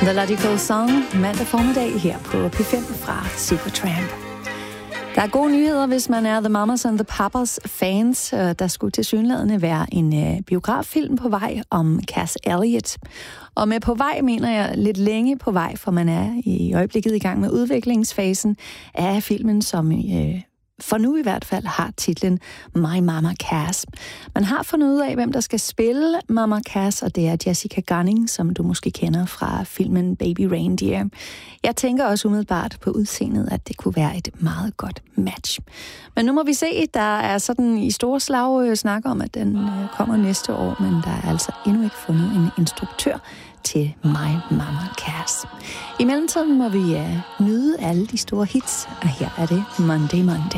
The Logical Song mandag formiddag her på P5 fra Supertramp. Der er gode nyheder, hvis man er The Mamas and the Papas fans. Der skulle tilsyneladende være en biograffilm på vej om Cass Elliot. Og med på vej mener jeg lidt længe på vej, for man er i øjeblikket i gang med udviklingsfasen af filmen, som for nu i hvert fald har titlen My Mama Cass. Man har fundet ud af, hvem der skal spille Mama Cass, og det er Jessica Gunning, som du måske kender fra filmen Baby Reindeer. Jeg tænker også umiddelbart på udseendet, at det kunne være et meget godt match. Men nu må vi se, der er sådan i store slag snak om, at den kommer næste år, men der er altså endnu ikke fundet en instruktør til My Mama Cass. I mellemtiden må vi nyde alle de store hits, og her er det Monday Monday.